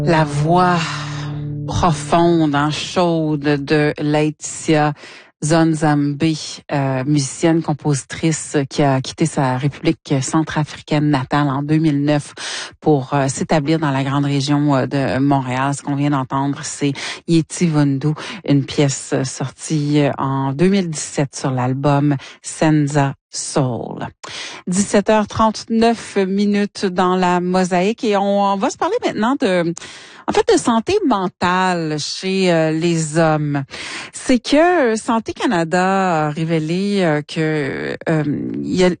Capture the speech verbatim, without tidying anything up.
La voix profonde, hein, chaude de Laetitia Nzambi, euh, musicienne, compositrice qui a quitté sa République centrafricaine natale en deux mille neuf pour euh, s'établir dans la grande région euh, de Montréal. Ce qu'on vient d'entendre, c'est Yeti Vundu, une pièce sortie en deux mille dix-sept sur l'album Senza Soul. dix-sept heures trente-neuf minutes dans la mosaïque et on, on va se parler maintenant de, en fait, de santé mentale chez euh, les hommes. C'est que Santé Canada a révélé euh, que euh, il y a